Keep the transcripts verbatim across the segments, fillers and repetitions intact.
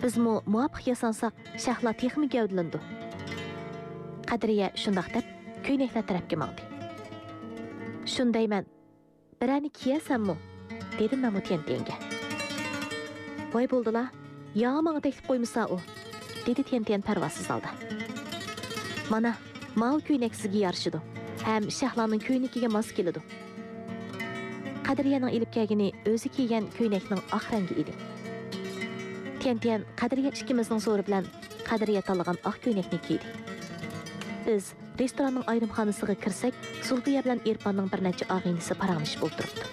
Bizmi muvaffaq yasansak, Shahla texmi gavdilindi. Qadriya shundoq deb ko'ynaklar tarafga mangdi. Shundayman. Birani kiyasanmi? Dedim men Tentianga. Voy bo'ldilar. Ya menga taklif qo'ymasa u, dedi Tentian parvosiz holda. Mana, mau ko'ynak sizga yarashidi. Ham Shahlaning ko'ynakiga mos keladi. Qadriyaning ilib kelgani o'zi kiygan ko'ynakning oq rangi edi. Tentian Qadriya ikkimizning so'ri bilan Qadriya tanlagan oq ko'ynakni kiydi. Biz restoranning ayrimxonasiga kirsak, Sulbiya bilan Erpanning bir necha og'inisi paranglashib o'tiribdi.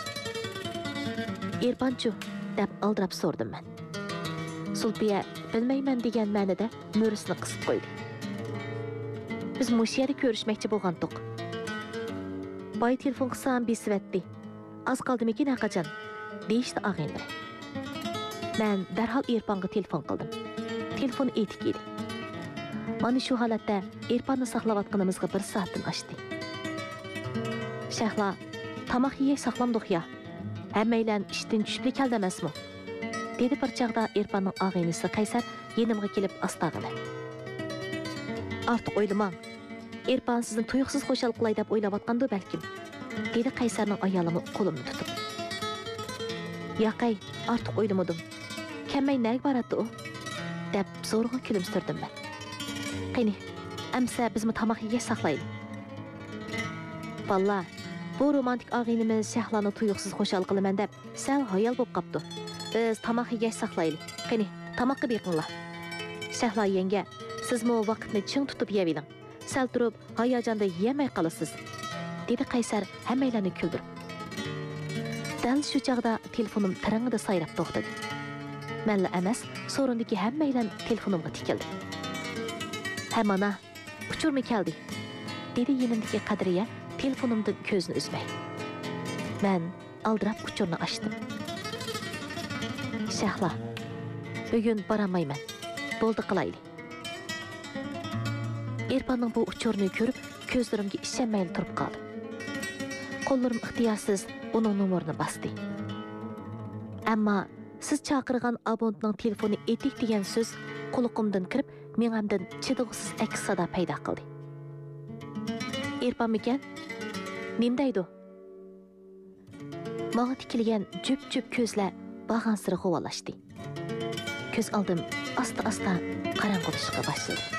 Erpanchu deb aldirab so'rdim men. Sulbiya bilmayman degan ma'noda mo'risini qisib qo'ydi. Biz mush yerda ko'rishmoqchi bo'lgandik. Boy telefon qilsam besivatdi. Az qoldimikin haqajan deyishdi og'inlar. Men darhol Erpanga telefon qildim. Telefon etik edi. Mana shu holatda Erpanni saqlayotganimizga bir soatdan oshdi. Shahla, tamoq yeyish saqlamdik ya. Hammaylar ishdan tushib keldi emasmi? Dedi bir chaqda Erpanning og'inisi Qaysar yenimga kelib astag'ili. Ortiq o'ylamang. Erpan sizni tuyuqsiz xo'shal qilay deb o'ylayotgandi balkim. Dedi Qaysarning ayolimi qo'limni tutib. Yo'qay, ortiq o'ylamadim. Kemmay nega boradi u? deb zo'rg'a kulimsirdim men. Qani, amsa bizmi tamoq yeyish saqlaylik. Valla, bu romantik og'inimiz Shahlani tuyuqsiz xo'shal qilaman deb sal hayal bo'lib qopti. Biz tamoq yeyish saqlaylik. Qani, tamoqqa beqinglar. Shahla yenge, sizmi vaqtni ching tutib yeviling. Sal turib, hayajonda yemay qolasiz, dedi Qaysar hammalarni kuldirib. Dal shu chaqda telefonim tarangida sayrab to'xtadi. Menla emas, so'rindagi hammalar telefonimga tikildi. Ha mana, uchurmi keldi, dedi yenimdagi Qadriya telefonimdan ko'zni uzmay. Men aldirab uchurni ochdim. Shahla, bugun boramayman. Bo'ldi qilaylik. Erpanning bu uchurni ko'rib, ko'zlarimga ishonmay turib qoldim. Qo'llarim ixtiyorsiz uning nomerini bosdi. Ammo siz chaqirgan abonentning telefoni etik degan so'z quloqimdan kirib, menimdan chidog'siz aks sado paydo qildi. Erpanmikan? Nim deydi? Menga tikilgan jup-jup ko'zlar bag'ansiri g'uvolashdi. Ko'z oldim asta-asta qorong'ilashga boshladi.